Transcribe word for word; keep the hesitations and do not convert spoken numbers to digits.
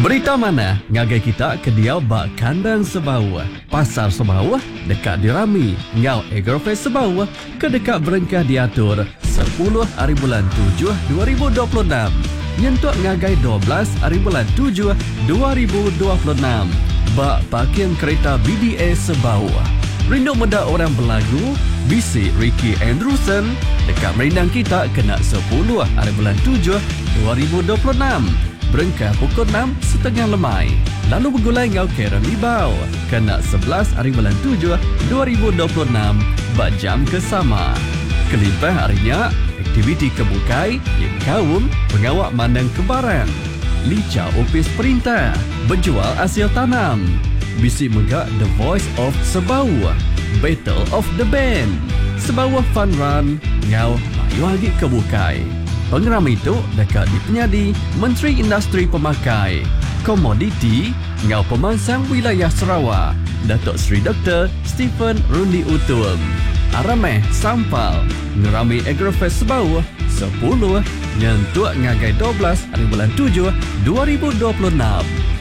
Berita mana ngagai kita ke dia bak kandang Sebau. Pasar Sebau dekat dirami. Ngau Agrofest Sebau ke dekat berengkah diatur sepuluh hari bulan tujuh dua ribu dua puluh enam. Nyentuk ngagai dua belas hari bulan tujuh dua ribu dua puluh enam. Bak parking kereta B D A Sebau. Rindu menda orang berlagu, bisi Ricky Andrewson dekat merindang kita kena sepuluh hari bulan tujuh dua ribu dua puluh enam. Berengkah pukul enam setengah lemai. Lalu bergulai ngau Karen Libau kena sebelas hari bulan tujuh dua ribu dua puluh enam bak jam kesama. Kelimpah harinya aktiviti kebukai yang kaum pengawak mandang kebaran. Lica opis perintah, berjual hasil tanam. Bisi megak The Voice of Sebau, Battle of the Band, Sebau Fun Run, ngau mayu lagi kebukai. Pengeram itu dekat di penyadi Menteri Industri Pemakai, Komoditi, ngau pemansang wilayah Sarawak, Datuk Seri Doktor Stephen Rundi Utum. Arameh Sampal, ngerami Agrofest Sebau, sepuluh, nyentuk ngagai dua belas hari bulan tujuh dua ribu dua puluh enam.